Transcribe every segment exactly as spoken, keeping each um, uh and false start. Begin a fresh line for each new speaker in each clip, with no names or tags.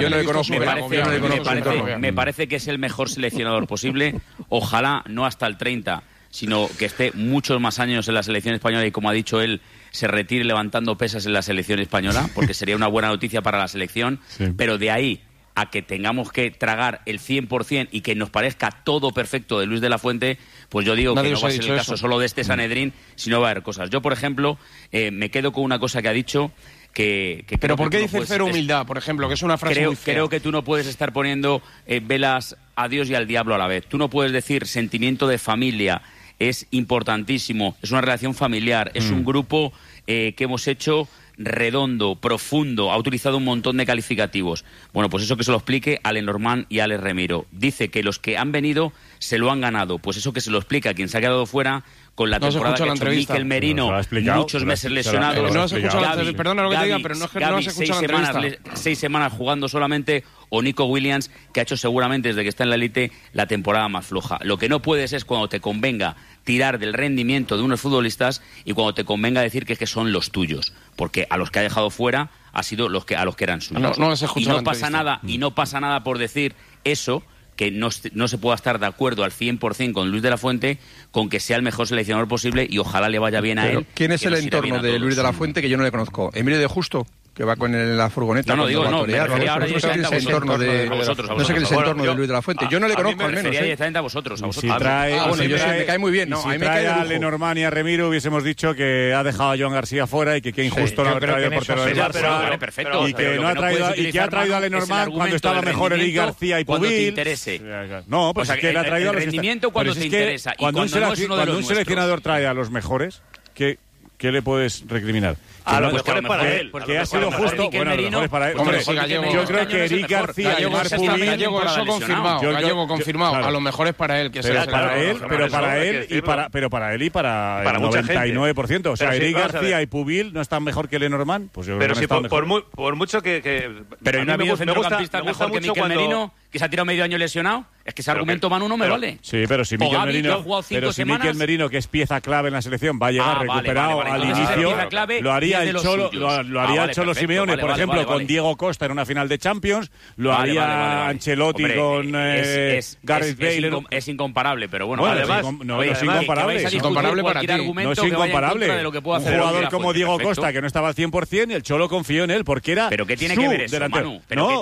yo no le conozco.
Me parece, me, parece, me parece que es el mejor seleccionador posible. Ojalá no hasta el treinta, sino que esté muchos más años en la selección española y, como ha dicho él, se retire levantando pesas en la selección española, porque sería una buena noticia para la selección. Sí. Pero de ahí a que tengamos que tragar el cien por cien y que nos parezca todo perfecto de Luis de la Fuente, pues yo digo Nadie que no va a ser el caso eso. solo de este Sanedrín, sino va a haber cosas. Yo, por ejemplo, eh, me quedo con una cosa que ha dicho, que... que
¿Pero por qué
no
dices cero humildad, por ejemplo, que es una frase
creo,
muy fea?
Creo que tú no puedes estar poniendo eh, velas a Dios y al diablo a la vez. Tú no puedes decir sentimiento de familia, es importantísimo, es una relación familiar, es mm. un grupo eh, que hemos hecho... redondo, profundo, ha utilizado un montón de calificativos. Bueno, pues eso que se lo explique a Lenormand y a Alex Remiro. Dice que los que han venido se lo han ganado. Pues eso que se lo explica a quien se ha quedado fuera con la no temporada que ha hecho Mikel Merino, no muchos meses lesionados.
No has escuchado la entrevista, perdona lo que Gavi, te diga, pero no, Gavi, no has escuchado
seis
la
semanas, seis semanas jugando solamente, o Nico Williams, que ha hecho seguramente desde que está en la élite la temporada más floja. Lo que no puedes es, cuando te convenga, tirar del rendimiento de unos futbolistas y cuando te convenga decir que, es que son los tuyos, porque a los que ha dejado fuera ha sido los que a los que eran suyos.
No, no has escuchado
y no pasa nada, y no pasa nada por decir eso, que no, no se pueda estar de acuerdo al cien por cien con Luis de la Fuente, con que sea el mejor seleccionador posible y ojalá le vaya bien a
Pero
él.
¿quién es el entorno de Luis de la Fuente que yo no le conozco? ¿Emilio de Justo, que va con el, la furgoneta?
No, no, digo, no, me refería ahora directamente a
entorno de vosotros. No sé qué es el entorno de Luis de la Fuente. Yo no le conozco, al menos.
Me refería directamente a vosotros. A vosotros.
Si trae,
ah, bueno, yo sé, me cae muy bien.
No,
si
a mí
me
trae
cae
a Lenormand y a Remiro, hubiésemos dicho que ha dejado a Joan García fuera y que qué injusto no haber traído el portero del Barça.
Perfecto.
Y que no ha traído, y que ha traído a Lenormand cuando estaba mejor Eric García y Pubil.
Cuando te interese.
No, pues es que le ha traído a los
rendimiento cuando te interesa.
Cuando un seleccionador trae a los mejores, ¿qué le puedes recriminar?
A lo mejor es para él.
Porque ha sido justo. Bueno, a lo mejor es para él.
Hombre, sí, Gallego.
Yo creo que Eric García y Marc Pubil...
Gallego, eso confirmado. Gallego confirmado. A lo mejor es para él. Que
pero para él, pero para él y para pero para él y para el noventa y nueve por ciento. O sea, Eric García y Pubil no están mejor que Lenormand. Pues yo
pero
creo
si
que
por, por, por mucho que, que
pero no ha habido centrocampistas mejor que Mikel Merino, que se ha tirado medio año lesionado. Es que ese argumento, Manu, no me vale.
Sí, pero si Mikel Merino, pero si Mikel Merino, que es pieza clave en la selección, va a llegar recuperado al inicio, lo haría el Cholo, lo haría el Cholo Simeone, por ejemplo, con Diego Costa en una final de Champions, lo haría Ancelotti con Gareth Bale.
Es incomparable, pero bueno,
además no es incomparable,
es incomparable para ti.
No es incomparable. Un jugador como Diego Costa que no estaba al cien por cien y el Cholo confió en él porque era
pero qué tiene que ver eso, Manu,
no,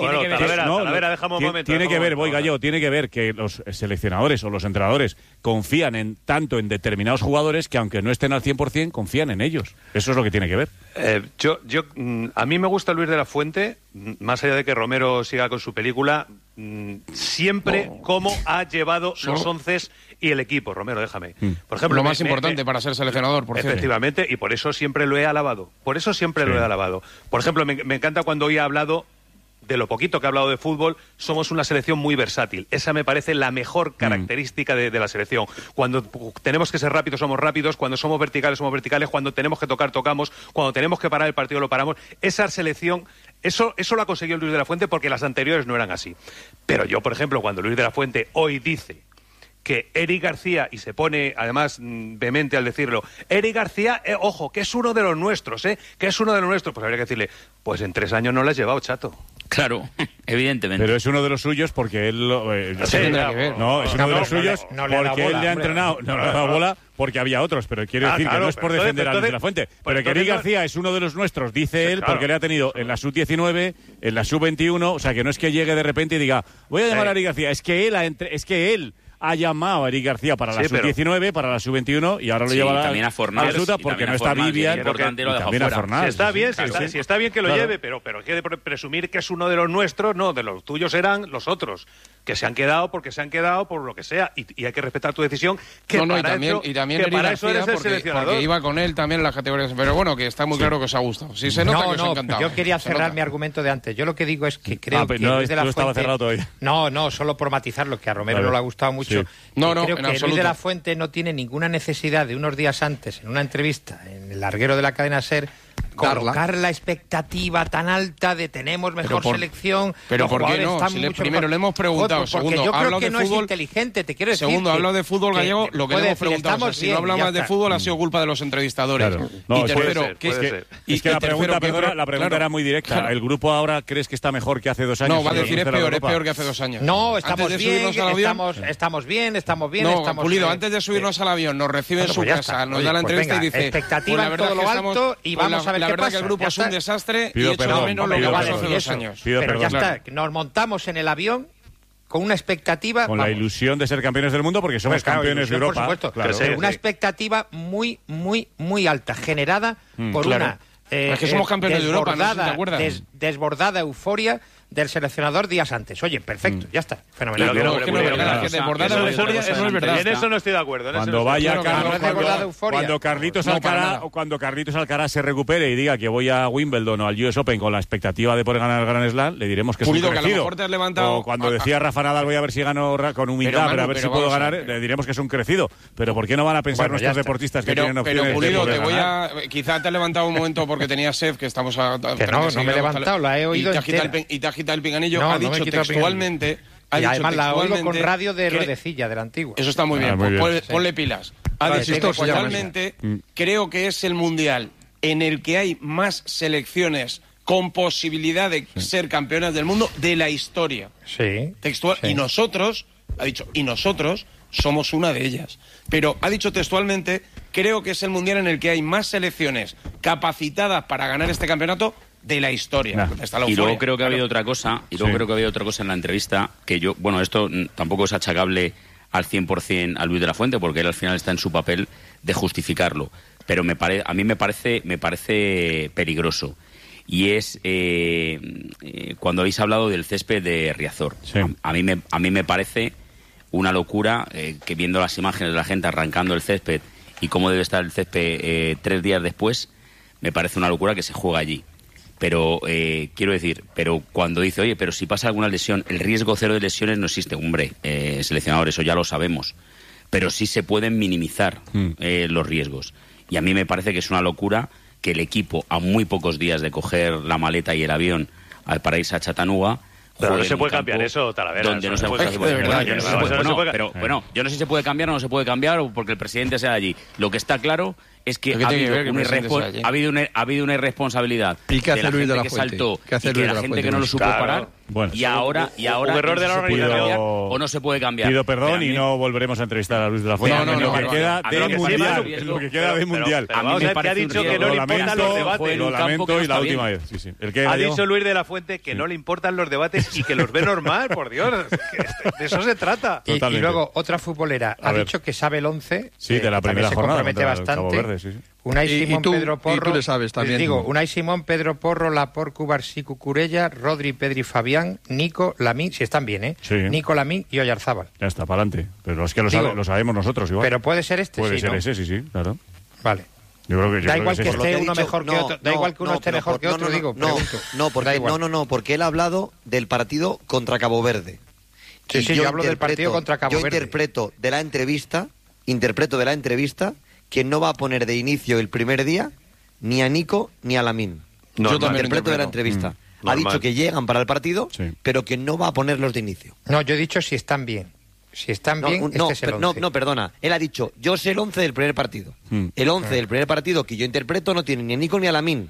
dejamos un momento.
Tiene que ver, voy Gallo, tiene que ver que los seleccionadores o los entrenadores confían en tanto en determinados jugadores que aunque no estén al cien por cien confían en ellos. Eso es lo que tiene que ver.
Eh, yo, yo, a mí me gusta Luis de la Fuente, más allá de que Romero siga con su película, siempre oh. cómo ha llevado ¿So? los onces y el equipo. Romero, déjame. Mm. Por ejemplo,
lo
me,
más importante me, para ser seleccionador, por
efectivamente, cierto. Y por eso siempre lo he alabado. Por eso siempre sí. lo he alabado. Por ejemplo, me, me encanta cuando hoy ha hablado de lo poquito que ha hablado de fútbol, somos una selección muy versátil. Esa me parece la mejor característica de, de la selección. Cuando tenemos que ser rápidos, somos rápidos. Cuando somos verticales, somos verticales. Cuando tenemos que tocar, tocamos. Cuando tenemos que parar el partido, lo paramos. Esa selección, eso, eso lo ha conseguido Luis de la Fuente porque las anteriores no eran así. Pero yo, por ejemplo, cuando Luis de la Fuente hoy dice que Eric García, y se pone además vehemente al decirlo, Eric García, eh, ojo, que es uno de los nuestros, ¿eh? Que es uno de los nuestros, pues habría que decirle, pues en tres años no lo has llevado, chato.
Claro, evidentemente.
Pero es uno de los suyos porque él... Eh,
sí, tendrá que ver.
No, es uno de los suyos no le, no le porque bola, él le ha entrenado, no le ha dado bola porque había otros, pero quiero decir ah, claro, que no es por defender entonces, a Luis de la Fuente. Pero entonces, que Eric García es uno de los nuestros, dice sí, él, claro. porque le ha tenido en la sub diecinueve, en la sub veintiuno, o sea que no es que llegue de repente y diga, voy a llamar sí. a Eric García, es que él ha entre... es que él ha llamado a Eric García para la sí, sub diecinueve, para la sub veintiuno y ahora lo sí, lleva a la,
también a Fornals,
a la porque no está Vivian y también a Fornals.
Si está bien, si, está, si está bien que lo claro. lleve, pero, pero hay que presumir que es uno de los nuestros, no, de los tuyos eran los otros, que se han quedado porque se han quedado por lo que sea y, y hay que respetar tu decisión. Que
no, no,
para
y también,
eso,
y también
que para eso eres el
porque,
seleccionador.
Porque iba con él también en las categorías, pero bueno, que está muy sí. claro que os ha gustado. Sí, se nota
no,
que
no,
os ha encantado.
Yo quería cerrar
nota.
mi argumento de antes. Yo lo que digo es que creo
ah,
que
no,
Luis de la
Fuente...
Fuente...
cerrado todavía.
No, no, solo por matizarlo, que a Romero vale. no le ha gustado mucho.
Sí.
No, no,
creo
en
que
absoluto.
Luis de la Fuente no tiene ninguna necesidad de unos días antes, en una entrevista, en el larguero de la cadena SER, colocar
darla.
la expectativa tan alta de tenemos mejor
por,
selección.
Pero ¿por qué no?
Si
le, primero
mejor.
le hemos preguntado,
Joder, porque
segundo,
yo
ha
creo
hablado
que
de
no
fútbol,
es inteligente, te quiero decir.
segundo, ha
que,
hablado de fútbol gallego,
que
lo que le hemos
decir,
preguntado, o sea, si
bien,
no habla más de
está.
fútbol ha sido culpa de los entrevistadores.
Claro. No,
y tercero,
ser,
que es
puede
que,
ser.
y,
es que
y
la
tercero,
pregunta,
que
perdona,
creo-
la pregunta
claro,
era muy directa.
claro.
¿El grupo ahora crees que está mejor que hace dos años?
No, va a
en el
decir es
tercero de
peor, es
Europa?
peor que hace dos años.
No,
Antes
estamos
de
bien,
subirnos al avión,
estamos, estamos bien, estamos bien.
no,
estamos,
Pulido,
eh,
antes de subirnos
eh,
al avión, nos recibe en
bueno,
su
pues ya
casa,
está.
nos
Oye,
da la
pues
entrevista
venga,
y dice:
expectativa
pues la
en
verdad
todo
es que
lo
estamos-
alto y
pues
vamos
la,
a ver
la
qué
verdad
pasa.
que el grupo
Ya
es un
está.
desastre
Pido
y echo de
perdón,
menos lo
pido
que pasó
perdón.
hace
Y
dos
eso.
años.
Pido
Pero ya
perdón.
está, nos montamos en el avión con una expectativa.
Con la
vamos,
ilusión de ser campeones del mundo porque somos
Pues claro,
campeones de
ilusión,
Europa.
por supuesto,
Claro.
Sí,
pero una
sí.
expectativa muy, muy, muy alta, generada por
claro.
una eh,
Es que somos campeones de Europa, no sé si te
desbordada,
acuerdas.
des- desbordada euforia del seleccionador días antes. Oye, perfecto, ya está, fenomenal.
Pero que no,
Es que
que
no es
no,
verdad,
que
es que
no,
desbordar
eso
la
es
euforia,
otra cosa
eso no es verdad.
En eso no estoy de acuerdo. en eso
Cuando
no estoy de
vaya
Claro que no,
Carlos,
no es de
verdad
cuando,
euforia.
cuando Carlitos
No, para
Alcaraz
nada.
o cuando Carlitos Alcaraz se recupere y diga que voy a Wimbledon o al U S Open con la expectativa de poder ganar el Gran Slam, le diremos que
Pulido,
es un
que a lo
crecido.
mejor te has levantado-
O cuando
a-
decía Rafa Nadal voy a ver si gano ra- con humildad,
Pero,
pero, a
Manu,
ver
pero
si puedo
vamos a
ganar,
ver.
le diremos que es un crecido. Pero ¿por qué no van a pensar
Bueno, ya
nuestros
está.
deportistas que
Pero,
tienen
pero
opciones de
Pulido,
poder
te voy
ganar?
a. Quizá te has levantado un momento porque tenías sed, que estamos a.
Que no, no me he levantado, la he oído
y te has quitado el,
entera.
pin- y te has quitado el pinganillo.
No,
ha
no me he
dicho
quitado el
textualmente. Ha
Y
dicho
además la oigo con
textualmente
radio de
que-
Rodecilla, de la antigua.
Eso está muy
Ah,
bien,
muy
pues
bien.
ponle,
Sí.
ponle pilas. Ha
Vale,
dicho
tengo que llamarle.
textualmente: creo que es el mundial en el que hay más selecciones con posibilidad de ser campeonas del mundo de la historia.
Sí.
Textual.
sí.
Y nosotros, ha dicho, y nosotros somos una de ellas. Pero ha dicho textualmente: creo que es el mundial en el que hay más selecciones capacitadas para ganar este campeonato de la historia.
Nah.
Está la
Y luego
euforia,
creo que ha
claro.
habido otra cosa, y luego
Sí.
creo que ha habido otra cosa en la entrevista, que yo, bueno, esto mm, tampoco es achacable al cien por ciento a Luis de la Fuente, porque él al final está en su papel de justificarlo. Pero me pare, a mí me parece, me parece peligroso. Y es eh, eh, cuando habéis hablado del césped de Riazor.
Sí.
A, a mí me, a mí me parece una locura eh, que viendo las imágenes de la gente arrancando el césped y cómo debe estar el césped eh, tres días después, me parece una locura que se juega allí. Pero eh, quiero decir, pero cuando dice, oye, pero si pasa alguna lesión, el riesgo cero de lesiones no existe. Hombre, eh, seleccionador, eso ya lo sabemos. Pero sí se pueden minimizar
Mm.
eh, los riesgos. Y a mí me parece que es una locura que el equipo, a muy pocos días de coger la maleta y el avión a- para irse a Chattanooga,
Pero no
juegue
se
en
puede
un
cambiar
campo
eso, Talavera,
donde
eso
no
no
se
se
puede
puede
cambiar.
cambiar. De verdad,
Bueno,
yo no sé,
bueno,
no se puede-
pero bueno, yo no sé si se puede cambiar o no se puede cambiar o porque el presidente sea allí. Lo que está claro es que,
¿Pero qué
ha
tiene que
habido,
ver que el
una
presidente
irrespo-
sea allí?
ha, habido una, ha habido una irresponsabilidad
¿Y qué hace
de la
Luis
gente
de la
que
Fuente?
saltó
¿Qué hace
y que
Luis de
la
la
gente
Fuente
que no
con
lo
eso?
supo
Claro.
parar
Bueno.
y ahora y
Un
ahora
error de la
no se puede
organización.
cambiar o no se puede cambiar.
Pido perdón
Pero a
y
mí-
no volveremos a entrevistar a Luis de la Fuente.
No, no,
en lo
no,
que
no,
queda
no,
de
no, que sí,
mundial,
Manu,
en lo que queda
pero-
de
pero-
mundial.
pero
A mí
vamos
me
a ver que ha
parece un
dicho que
riesgo.
no le
Lo
importan
lamento,
los debates.
fue en
lo
un campo
lamento
que no
y la
está
última
bien.
vez. Sí, sí. ¿El qué,
Ha
Gallego?
dicho Luis de la Fuente que no le importan los debates y que los ve normal, por Dios. Es que de eso se trata.
Y, y
Totalmente.
luego otra futbolera
A
ha
ver.
dicho que sabe el once.
Sí, de la
que también
primera
se
jornada
compromete
contra el Cabo
bastante.
Verde, sí, sí.
Unai
Y- y
Simón,
tú-
Pedro
y
Porro.
tú le sabes también.
Digo, Unai Simón, Pedro Porro, Laporte, Cubarsí, Cucurella, Rodri, Pedri, Fabián, Nico, Lamín, si están bien, ¿eh?
Sí.
Nico, Lamín y Oyarzábal.
Ya está, para adelante. Pero es que lo,
Digo,
sabe- lo sabemos nosotros igual.
Pero puede ser este,
Puede
sí,
ser
¿no?
ese, sí, sí, claro.
Vale.
Yo creo que, yo
Da
creo
igual
que
que
es
Por
ese.
lo
esté
que ha
uno
dicho,
mejor que
no,
otro. Da
no,
igual que uno
no,
esté
pero
mejor
por-
que
no,
otro,
no,
digo.
no,
pregunto.
no, porque,
Da igual.
no, no, no, porque él ha hablado del partido contra Cabo Verde.
Sí,
Y
sí, yo hablo del partido
interpreto-
contra Cabo
yo
Verde.
interpreto de la entrevista, interpreto de la entrevista que no va a poner de inicio el primer día ni a Nico ni a Lamín.
Normal.
Yo también
Interpreto de la
interpreto.
entrevista.
Mm,
ha
normal.
dicho que llegan para el partido,
Sí.
pero que no va a ponerlos de inicio.
No, yo he dicho si están bien. Si están
No,
bien,
un-
este
no,
es el
per- no,
once.
no, perdona. Él ha dicho, yo sé el once del primer partido.
Hmm.
El once del primer partido que yo interpreto no tiene ni a Nico ni a Lamín.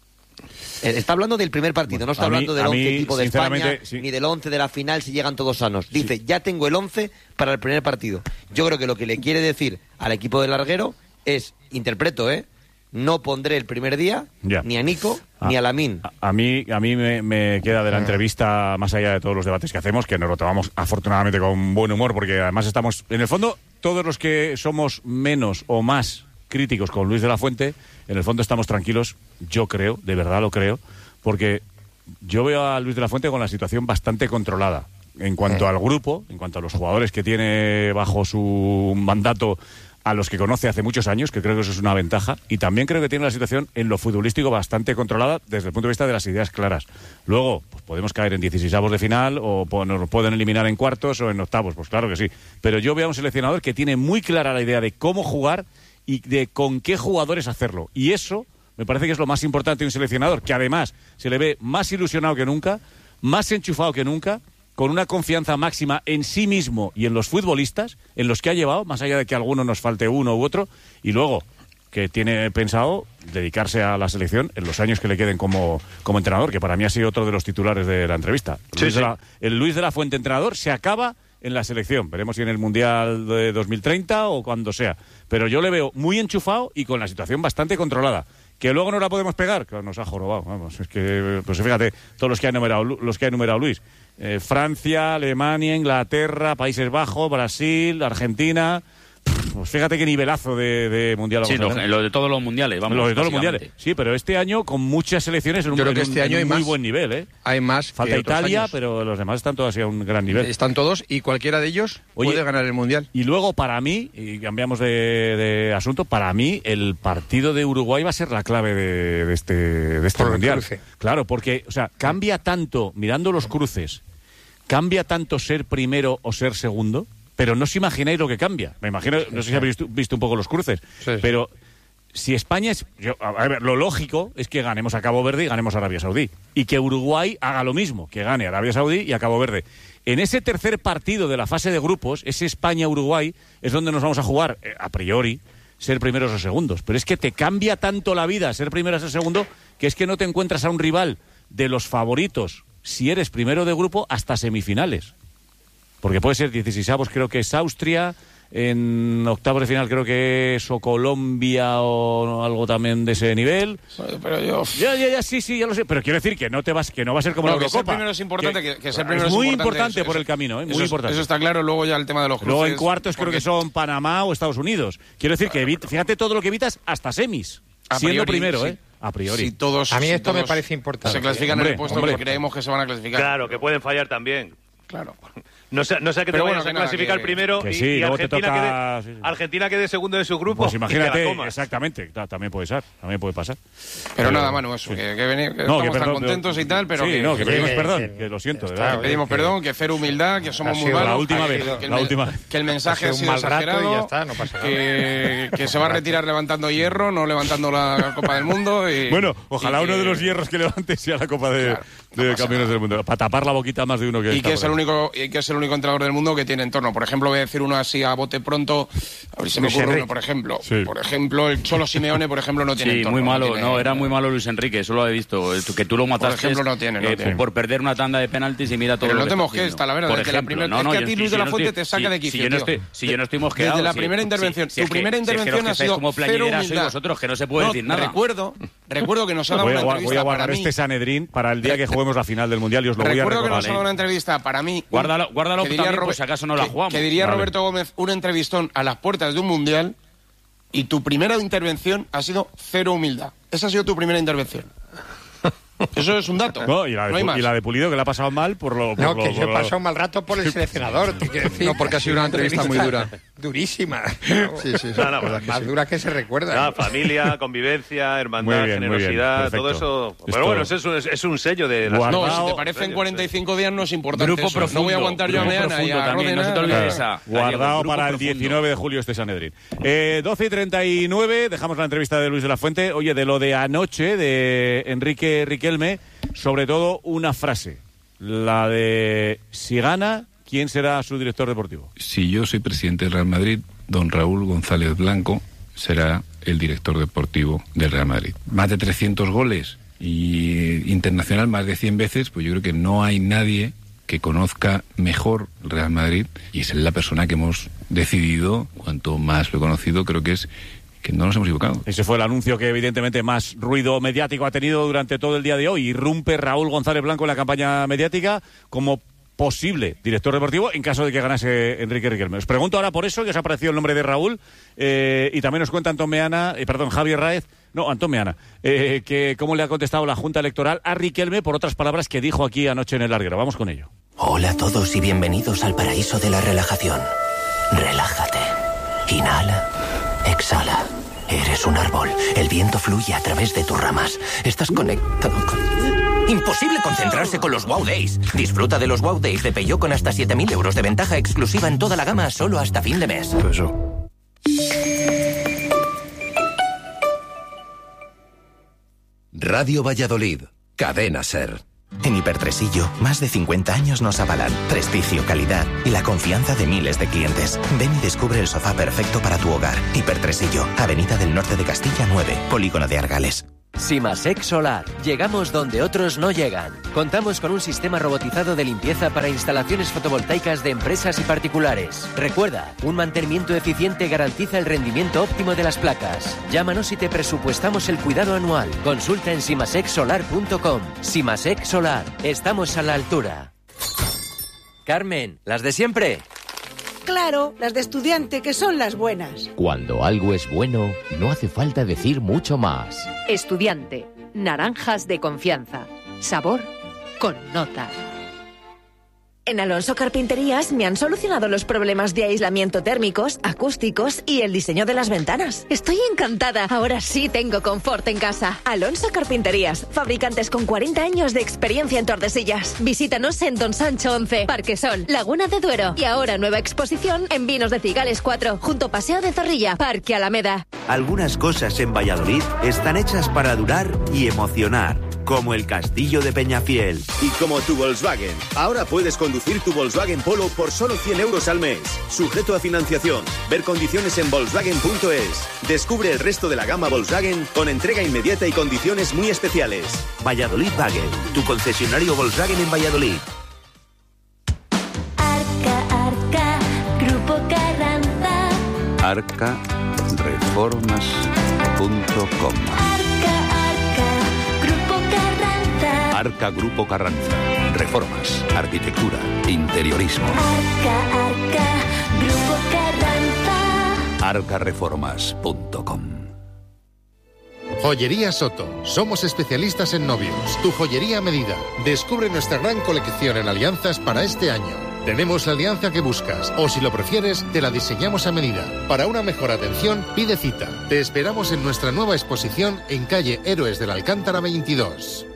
Eh, Está hablando del primer partido, no está
a mí-
hablando del
a
once
mí,
tipo de España,
sinceramente, sí.
ni del once de la final si llegan todos sanos. Dice, ya tengo el once para el primer partido. Yo creo que lo que le quiere decir al equipo de Larguero es, interpreto, ¿eh? No pondré el primer día
Ya.
ni a Nico
Ah.
ni a Lamín.
A, a mí, a mí me, me queda de la entrevista, más allá de todos los debates que hacemos, que nos lo tomamos afortunadamente con buen humor, porque además estamos, en el fondo, todos los que somos menos o más críticos con Luis de la Fuente, en el fondo estamos tranquilos, yo creo, de verdad lo creo, porque yo veo a Luis de la Fuente con la situación bastante controlada. En cuanto al grupo, en cuanto a los jugadores que tiene bajo su mandato, a los que conoce hace muchos años, que creo que eso es una ventaja, y también creo que tiene la situación en lo futbolístico bastante controlada desde el punto de vista de las ideas claras. Luego, pues podemos caer en dieciseisavos de final, o po- nos pueden eliminar en cuartos o en octavos, pues claro que sí. Pero yo veo a un seleccionador que tiene muy clara la idea de cómo jugar y de con qué jugadores hacerlo. Y eso me parece que es lo más importante de un seleccionador, que además se le ve más ilusionado que nunca, más enchufado que nunca, con una confianza máxima en sí mismo y en los futbolistas, en los que ha llevado, más allá de que a alguno nos falte uno u otro, y luego que tiene pensado dedicarse a la selección en los años que le queden como, como entrenador, que para mí ha sido otro de los titulares de la entrevista.
Sí,
Luis
sí.
de la, el Luis de la Fuente entrenador se acaba en la selección. Veremos si en el Mundial de dos mil treinta o cuando sea. Pero yo le veo muy enchufado y con la situación bastante controlada. Que luego no la podemos pegar, que nos ha jorobado. Vamos, es que, pues fíjate, todos los que ha enumerado, los que ha enumerado Luis. Eh, Francia, Alemania, Inglaterra, Países Bajos, Brasil, Argentina. Pues fíjate qué nivelazo de, de mundial.
Sí, lo, lo de todos los mundiales, vamos.
Lo de todos los mundiales. Sí, pero este año con muchas selecciones en un,
Yo creo que
en un-
este año
en un
hay
muy
más.
buen nivel, ¿eh?
Hay más.
Falta
que otros
Italia,
años.
pero los demás están todos así a un gran nivel.
Están todos y cualquiera de ellos
Oye,
puede ganar el Mundial.
Y luego, para mí, y cambiamos de, de asunto, para mí el partido de Uruguay va a ser la clave de, de este, de este
Por el
Mundial.
cruce.
Claro, porque, o sea, cambia tanto, mirando los cruces, cambia tanto ser primero o ser segundo, pero no os imagináis lo que cambia. Me imagino, no sé si habéis visto, visto un poco los cruces,
Sí, sí.
pero si España es... yo- a ver, lo lógico es que ganemos a Cabo Verde y ganemos a Arabia Saudí. Y que Uruguay haga lo mismo, que gane a Arabia Saudí y a Cabo Verde. En ese tercer partido de la fase de grupos, ese España-Uruguay, es donde nos vamos a jugar, eh, a priori, ser primeros o segundos. Pero es que te cambia tanto la vida ser primero o ser segundo, que es que no te encuentras a un rival de los favoritos, si eres primero de grupo, hasta semifinales. Porque puede ser dieciseisavos, creo que es Austria, en octavos de final creo que es o Colombia o algo también de ese nivel.
Pero yo...
Ya, ya, ya, sí, sí, ya lo sé. Pero quiero decir que no te vas, que no va a ser como
No,
la
que
Eurocopa.
ser primero es importante, que- que ser primero
es
es
muy
importante,
importante
eso-
por el
eso-
camino, ¿eh? Muy
eso, es-
importante.
eso está claro, luego ya el tema de los cruces.
Luego en cuartos creo
porque-
que son Panamá o Estados Unidos. Quiero decir que evit- fíjate todo lo que evitas hasta semis,
A
siendo
priori,
primero,
sí.
¿eh? A priori.
Si todos,
A mí
si
esto me
todos
parece importante.
Se clasifican
Hombre,
en el puesto
hombre.
que creemos que se van a clasificar.
Claro, que pueden fallar también.
Claro.
No sé, no sé que te
Pero
vayas
bueno, que
a
nada,
clasificar
que-
primero
que
y,
sí,
y
luego te
Argentina,
toca-
quede,
sí, sí.
Argentina quede segundo de su grupo.
Pues
y te la
imagínate,
comas.
exactamente, ta- también puede ser, también puede pasar.
Pero nada, Manu, eso, que, que, veni- que
No,
estamos
que
tan
perdón,
contentos
pero-
y tal, pero
sí,
que,
no, que
que-
pedimos
que-
perdón,
que-
que lo siento, de
está
verdad.
que pedimos
que-
perdón, que cero humildad, que somos
ha
muy
sido la
malos.
última
que-
vez,
que el
la
men-
última vez.
Que el mensaje
Ha
ha
sido
sido
un mal rato y
exagerado.
ya está, no pasa nada.
que, que se va a retirar levantando hierro, no levantando la Copa del Mundo. Y,
Bueno, ojalá
y
uno
que-
de los hierros que levante sea la Copa de,
Claro, no
de
pasa
Campeones
nada.
del Mundo. Para tapar la boquita más de uno que
Y
está
que, es
por
el
ahí.
único, y que es el único entrenador del mundo que tiene entorno. Por ejemplo, voy a decir uno así a bote pronto. A ver si me
Luis
ocurre uno,
Enrique.
por ejemplo.
Sí.
Por ejemplo, el Cholo Simeone, por ejemplo, no tiene
Sí,
entorno.
muy malo.
tiene-
No, era muy malo Luis Enrique, eso lo he visto. Eh, tú- Que tú lo mataste
ejemplo, no tiene, no
eh,
tiene.
por perder una tanda de penaltis y mira todo
Pero
lo
no
que
te
está
mosques,
haciendo.
está la verdad,
Por
desde la
ejemplo.
primera-
No,
es
no,
que a
yo-
ti
si
Luis de
yo
la
no
Fuente
estoy-
te saca
si-
de quicio,
Si yo no
tío.
estoy, si yo no estoy mosqueado...
Desde la
sí.
primera
Sí,
intervención.
si
Tu
es que-
primera
si es que
intervención
los que
ha
estáis
sido
como
cero
plañidera sois
humildad.
vosotros, que no se puede
No,
decir nada.
Recuerdo, recuerdo que nos ha dado
Voy a,
una
voy a
entrevista
guardar
para mí.
este Sanedrín para el día que juguemos la final del Mundial y os lo voy a
Recuerdo que
recordar.
nos ha dado una entrevista para mí. un-
Guárdalo- guárdalo
que diría
también por
Robert-
si acaso no la
que-
jugamos.
Que diría
Vale.
Roberto Gómez, un entrevistón a las puertas de un Mundial y tu primera intervención ha sido cero humildad. Esa ha sido tu primera intervención. Eso es un dato.
No, y, la de,
no hay
Pu-
más.
y la de Pulido, que la ha pasado mal por lo... por
No,
lo-
que
por
yo he
lo-
pasado un mal rato por el seleccionador. te quiero decir.
No, porque ha sido una entrevista muy dura.
Durísima.
Sí, sí, sí.
No, no,
la verdad que
Más
sí.
dura que se recuerda.
Ya, familia, convivencia, hermandad,
Muy bien, muy bien,
generosidad,
perfecto.
todo eso.
Esto-
Pero bueno, eso es, un- es, es un sello de la
Guarda-
No,
Guardado-
si te parecen cuarenta y cinco días no es importante.
Grupo
eso.
profundo.
No voy a aguantar yo a
Grupo
Meana y
profundo
a
también, no se te
Rodena.
olvide esa.
Guardado
Grupo
para el
profundo.
diecinueve de julio este Sanedrín. Eh, doce y treinta y nueve, dejamos la entrevista de Luis de la Fuente. Oye, de lo de anoche, de Enrique Riquelme, sobre todo una frase. La de, si gana, ¿quién será su director deportivo?
Si yo soy presidente del Real Madrid, don Raúl González Blanco será el director deportivo del Real Madrid. Más de trescientos goles y internacional más de cien veces, pues yo creo que no hay nadie que conozca mejor el Real Madrid y es la persona que hemos decidido, cuanto más lo he conocido, creo que es que no nos hemos equivocado.
Ese fue el anuncio que evidentemente más ruido mediático ha tenido durante todo el día de hoy. Irrumpe Raúl González Blanco en la campaña mediática como posible director deportivo en caso de que ganase Enrique Riquelme. Os pregunto ahora por eso, que os ha parecido el nombre de Raúl, eh, y también os cuenta Antón Meana, eh, perdón, Javier Raez, no, Antón Meana, eh, que cómo le ha contestado la Junta Electoral a Riquelme por otras palabras que dijo aquí anoche en el Larguero. Vamos con ello.
Hola a todos y bienvenidos al paraíso de la relajación. Relájate. Inhala. Exhala. Eres un árbol. El viento fluye a través de tus ramas. Estás conectado con... Imposible concentrarse con los Wow Days. Disfruta de los Wow Days de Peugeot con hasta siete mil euros de ventaja exclusiva en toda la gama solo hasta fin de mes.
Radio Valladolid, Cadena SER.
En Hipertresillo, más de cincuenta años nos avalan prestigio, calidad y la confianza de miles de clientes. Ven y descubre el sofá perfecto para tu hogar. Hipertresillo, Avenida del Norte de Castilla nueve, Polígono de Argales.
Simasec Solar. Llegamos donde otros no llegan. Contamos con un sistema robotizado de limpieza para instalaciones fotovoltaicas de empresas y particulares. Recuerda, un mantenimiento eficiente garantiza el rendimiento óptimo de las placas. Llámanos y te presupuestamos el cuidado anual. Consulta en simasec solar punto com. Simasec Solar. Estamos a la altura. Carmen, ¿las de siempre?
Claro, las de estudiante, que son las buenas.
Cuando algo es bueno, no hace falta decir mucho más.
Estudiante, naranjas de confianza. Sabor con nota.
En Alonso Carpinterías me han solucionado los problemas de aislamiento térmicos, acústicos y el diseño de las ventanas. Estoy encantada. Ahora sí tengo confort en casa. Alonso Carpinterías, fabricantes con cuarenta años de experiencia en Tordesillas. Visítanos en Don Sancho once, Parque Sol, Laguna de Duero. Y ahora nueva exposición en Vinos de Cigales cuatro, junto Paseo de Zorrilla, Parque Alameda.
Algunas cosas en Valladolid están hechas para durar y emocionar. Como el Castillo de Peñafiel.
Y como tu Volkswagen. Ahora puedes conducir tu Volkswagen Polo por solo cien euros al mes. Sujeto a financiación. Ver condiciones en Volkswagen punto es. Descubre el resto de la gama Volkswagen con entrega inmediata y condiciones muy especiales.
Valladolid Wagen, tu concesionario Volkswagen en Valladolid.
Arca, Arca, Grupo Carranza.
arca reformas punto com. Arca Grupo Carranza. Reformas, arquitectura, interiorismo.
Arca, Arca, Grupo Carranza.
arca reformas punto com.
Joyería Soto. Somos especialistas en novios. Tu joyería a medida. Descubre nuestra gran colección en alianzas para este año. Tenemos la alianza que buscas, o si lo prefieres, te la diseñamos a medida. Para una mejor atención, pide cita. Te esperamos en nuestra nueva exposición en calle Héroes del Alcántara veintidós.